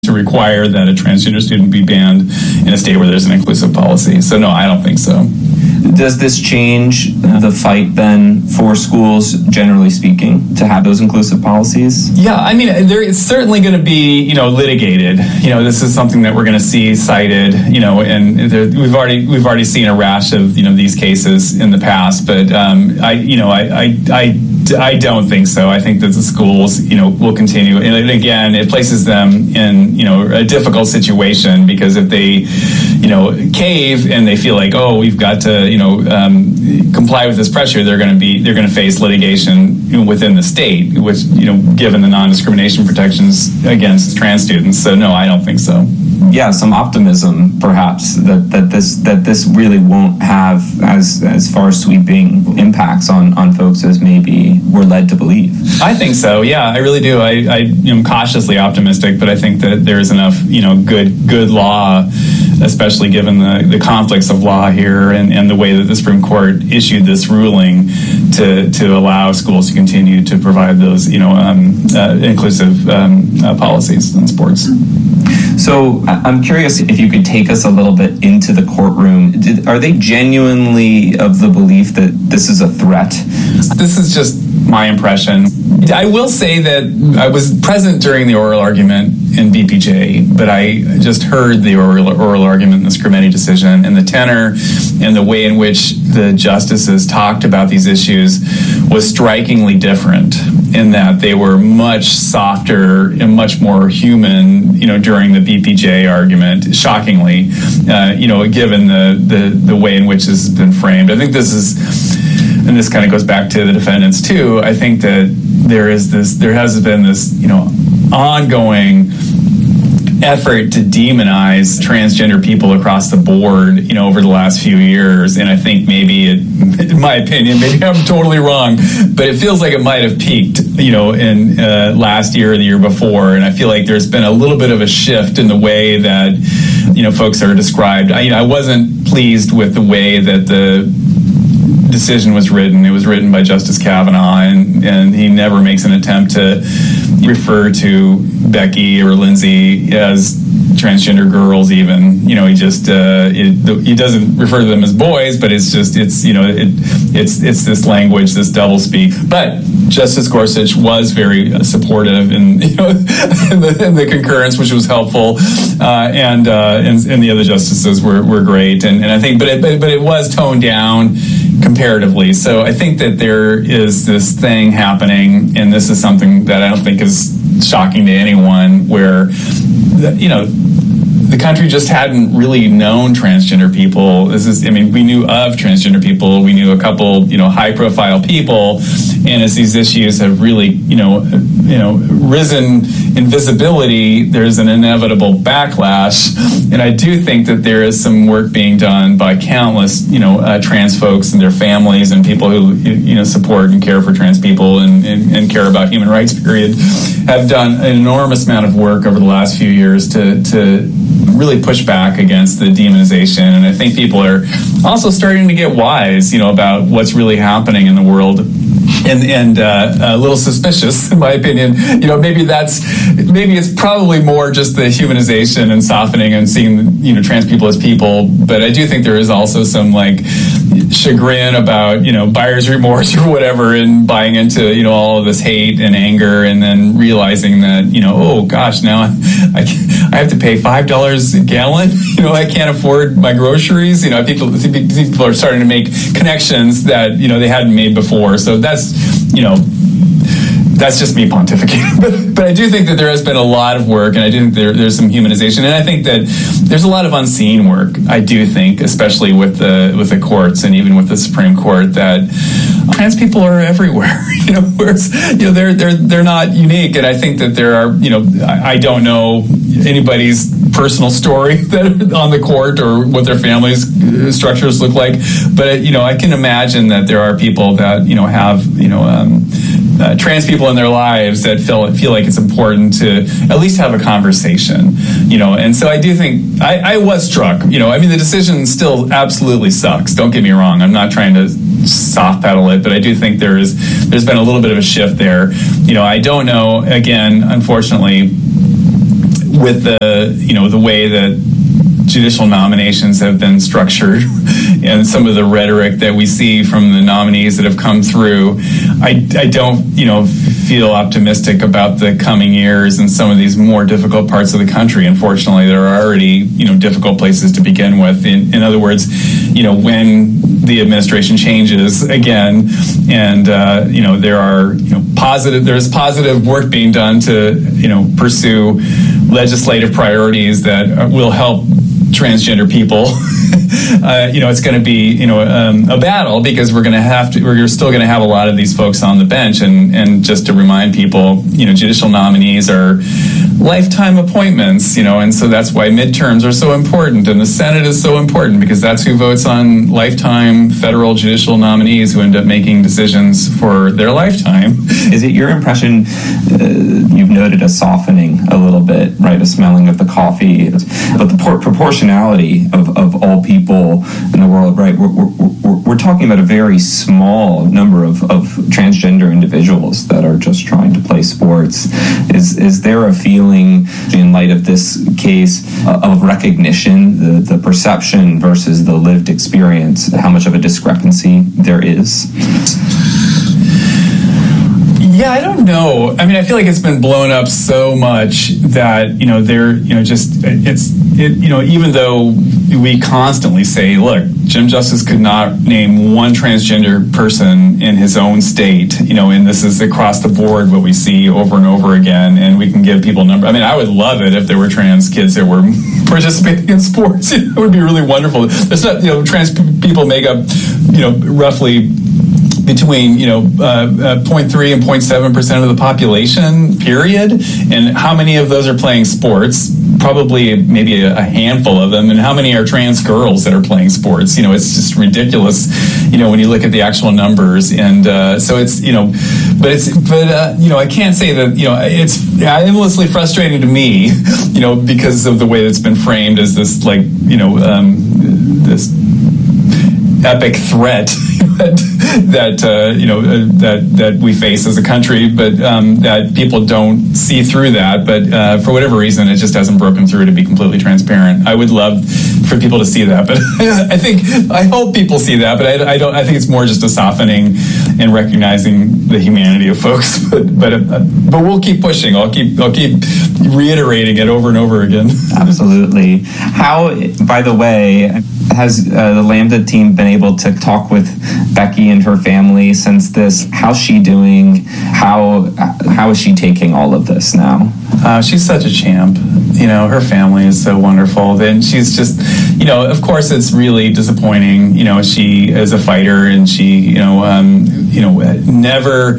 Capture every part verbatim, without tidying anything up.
to require that a transgender student be banned in a state where there's an inclusive policy. So no, I don't think so. Does this change the fight then for schools, generally speaking, to have those inclusive policies? Yeah, I mean, there is certainly going to be, you know, litigated. You know, this is something that we're going to see cited. You know, and there, we've already we've already seen a rash of you know these cases in the past. But um, I, you know, I, I I I don't think so. I think that the schools, you know, will continue. And again, it places them in you know a difficult situation because if they, you know, cave and they feel like, oh, we've got to, you know, um, comply with this pressure, they're going to be they're going to face litigation you know, within the state, which you know, given the non-discrimination protections against trans students. So no, I don't think so. Yeah, some optimism perhaps that, that this that this really won't have as as far sweeping impacts on, on folks as maybe we're led to believe. I think so. Yeah, I really do. I, I am cautiously optimistic, but I think that there's enough you know good good law, especially given the, the conflicts of law here and, and the way that the Supreme Court issued this ruling to to allow schools to continue to provide those you know um, uh, inclusive um, uh, policies in sports. So I'm curious if you could take us a little bit into the courtroom. Did, are they genuinely of the belief that this is a threat? This is just my impression. I will say that I was present during the oral argument in B P J, but I just heard the oral, oral argument in the Scrimetti decision, and the tenor and the way in which the justices talked about these issues was strikingly different in that they were much softer and much more human, you know, during the B P J argument, shockingly, uh, you know, given the, the, the way in which this has been framed. I think this is, and this kind of goes back to the defendants too, I think that there is this, there has been this, you know, ongoing effort to demonize transgender people across the board, you know, over the last few years. And I think maybe, it, in my opinion, maybe I'm totally wrong, but it feels like it might have peaked, you know, in uh, last year or the year before. And I feel like there's been a little bit of a shift in the way that, you know, folks are described. I, you know, I wasn't pleased with the way that the decision was written. It was written by Justice Kavanaugh, and, and he never makes an attempt to refer to Becky or Lindsay as transgender girls even. You know, he just, uh, it, he doesn't refer to them as boys, but it's just, it's, you know, it, it's it's this language, this doublespeak. But Justice Gorsuch was very supportive in, you know, in, the, in the concurrence, which was helpful, uh, and, uh, and and the other justices were, were great. And, and I think, but it, but, but it was toned down comparatively. So I think that there is this thing happening, and this is something that I don't think is shocking to anyone, where, you know, the country just hadn't really known transgender people. This is, I mean, we knew of transgender people. We knew a couple, you know, high-profile people. And as these issues have really, you know, you know, risen in visibility, there's an inevitable backlash. And I do think that there is some work being done by countless, you know, uh, trans folks and their families and people who, you know, support and care for trans people and, and, and care about human rights, period, have done an enormous amount of work over the last few years to to really push back against the demonization. And I think people are also starting to get wise, you know, about what's really happening in the world. And and uh, a little suspicious, in my opinion. You know, maybe that's maybe it's probably more just the humanization and softening and seeing, you know, trans people as people. But I do think there is also some like chagrin about, you know, buyer's remorse or whatever, and buying into, you know, all of this hate and anger, and then realizing that, you know, oh gosh, now I I have to pay five dollars a gallon. You know, I can't afford my groceries. You know, people people are starting to make connections that, you know, they hadn't made before. So that's, you know, that's just me pontificating. But, but I do think that there has been a lot of work, and I do think there, there's some humanization. And I think that there's a lot of unseen work, I do think, especially with the with the courts and even with the Supreme Court, that trans people are everywhere. You know, whereas, you know, they're they're they're not unique. And I think that there are, you know, I, I don't know anybody's personal story that on the court or what their family's structures look like, but, you know, I can imagine that there are people that, you know, have, you know, um, uh, trans people in their lives that feel feel like it's important to at least have a conversation, you know. And so I do think I, I was struck, you know. I mean, the decision still absolutely sucks. Don't get me wrong. I'm not trying to soft pedal it, but I do think there is there's been a little bit of a shift there. You know, I don't know. Again, unfortunately, with the, you know, the way that judicial nominations have been structured and some of the rhetoric that we see from the nominees that have come through, I, I don't, you know, feel optimistic about the coming years in some of these more difficult parts of the country. Unfortunately, there are already, you know, difficult places to begin with. In, in other words, you know, when the administration changes again, and uh, you know, there are, you know, positive, there's positive work being done to, you know, pursue legislative priorities that will help transgender people. uh, you know, it's going to be, you know, um, a battle, because we're going to have to, we're still going to have a lot of these folks on the bench. And, and just to remind people, you know, judicial nominees are lifetime appointments, you know, and so that's why midterms are so important, and the Senate is so important, because that's who votes on lifetime federal judicial nominees who end up making decisions for their lifetime. Is it your impression, uh, you've noted a softening a little bit, right, a smelling of the coffee, but the por- proportionality of, of all people in the world, right, we're, we're, we're talking about a very small number of, of transgender individuals that are just trying to play sports. Is, is there a feeling in light of this case uh, of recognition, the, the perception versus the lived experience, how much of a discrepancy there is? Yeah, I don't know. I mean, I feel like it's been blown up so much that, you know, they're, you know, just, it's, it, you know, even though we constantly say, look, Jim Justice could not name one transgender person in his own state, you know, and this is across the board what we see over and over again, and we can give people numbers. I mean, I would love it if there were trans kids that were participating in sports. It would be really wonderful. It's not, you know, trans people make up, you know, roughly between, you know, uh, uh, zero point three and zero point seven percent of the population, period. And how many of those are playing sports? Probably maybe a, a handful of them. And how many are trans girls that are playing sports? You know, it's just ridiculous, you know, when you look at the actual numbers. And uh, so it's, you know, but it's, but, uh, you know, I can't say that, you know, it's endlessly frustrating to me, you know, because of the way that's been framed as this, like, you know, um, this epic threat that, that uh, you know uh, that that we face as a country, but um, that people don't see through that. But uh, for whatever reason, it just hasn't broken through to be completely transparent. I would love for people to see that, but I think I hope people see that. But I, I don't. I think it's more just a softening and recognizing the humanity of folks. But but uh, but we'll keep pushing. I'll keep I'll keep reiterating it over and over again. Absolutely. How, by the way, has uh, the Lambda team been able to talk with Becky and her family since this? How's she doing? How how is she taking all of this now? Uh, she's such a champ. You know, her family is so wonderful. Then she's just, you know, of course it's really disappointing. You know, she is a fighter, and she, you know, um, you know, never,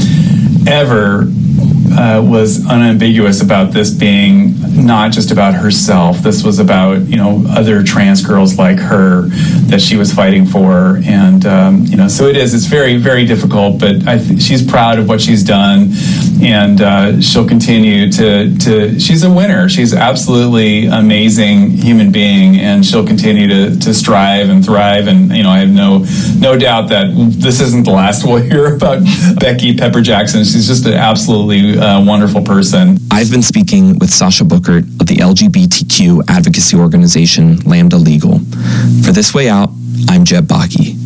ever. Uh, was unambiguous about this being not just about herself. This was about, you know, other trans girls like her that she was fighting for. And, um, you know, so it is, it's very, very difficult, but I th- she's proud of what she's done, and uh, she'll continue to, to, she's a winner. She's absolutely amazing human being, and she'll continue to, to strive and thrive. And, you know, I have no, no doubt that this isn't the last we'll hear about Becky Pepper Jackson. She's just an absolutely uh, wonderful person. I've been speaking with Sasha Bookert of the L G B T Q advocacy organization Lambda Legal. For This Way Out, I'm Jeb Baki.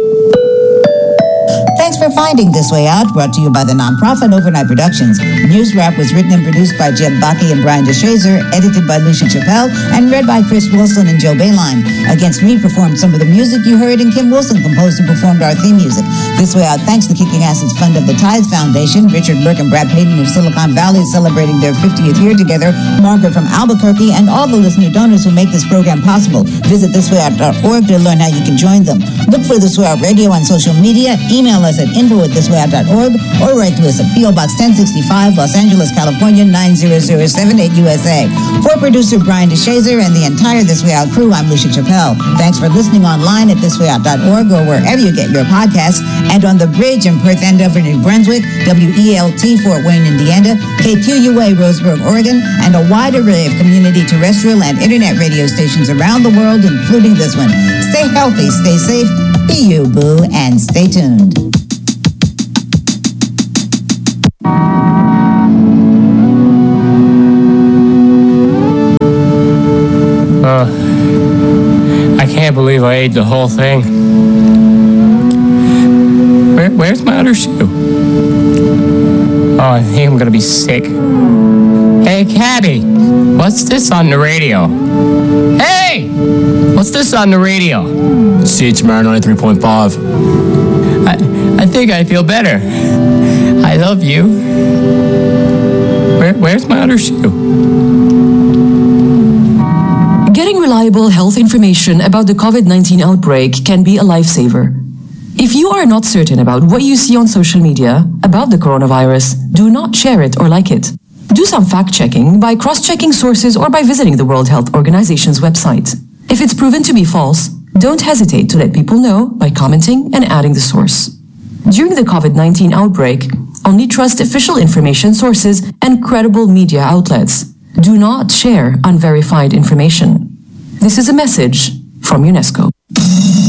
Thanks for finding This Way Out, brought to you by the nonprofit Overnight Productions. News Wrap was written and produced by Jeb Baki and Brian DeShazer, edited by Lucia Chappelle, and read by Chris Wilson and Joe Bayline. Against Me performed some of the music you heard, and Kim Wilson composed and performed our theme music. This Way Out thanks the Kicking Acids Fund of the Tithe Foundation. Richard Burke and Brad Payton of Silicon Valley celebrating their fiftieth year together. Margaret from Albuquerque, and all the listener donors who make this program possible. Visit this way out dot org to learn how you can join them. Look for This Way Out Radio on social media. Email us at info at this way out dot org, or write to us at P O Box ten sixty-five, Los Angeles, California, nine zero zero seven eight, U S A. For producer Brian DeShazer and the entire This Way Out crew, I'm Lucia Chappelle. Thanks for listening online at this way out dot org or wherever you get your podcasts, and on the bridge in Perth Andover, New Brunswick, W E L T Fort Wayne, Indiana, K Q U A Roseburg, Oregon, and a wide array of community terrestrial and internet radio stations around the world, including this one. Stay healthy, stay safe, be you, boo, and stay tuned. believe I ate the whole thing. Where, where's my other shoe? Oh, I think I'm gonna be sick. Hey, Cabby, what's this on the radio? Hey, what's this on the radio? C H M R ninety-three point five. I, I think I feel better. I love you. Where, where's my other shoe? Getting reliable health information about the COVID nineteen outbreak can be a lifesaver. If you are not certain about what you see on social media about the coronavirus, do not share it or like it. Do some fact-checking by cross-checking sources or by visiting the World Health Organization's website. If it's proven to be false, don't hesitate to let people know by commenting and adding the source. During the COVID nineteen outbreak, only trust official information sources and credible media outlets. Do not share unverified information. This is a message from UNESCO.